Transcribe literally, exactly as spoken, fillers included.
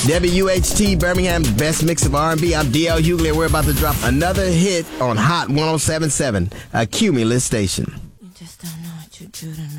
W H T Birmingham's best mix of R and B. I'm D L Hughley, and we're about to drop another hit on Hot one oh seven point seven, a Cumulus station. You just don't know what you're doing.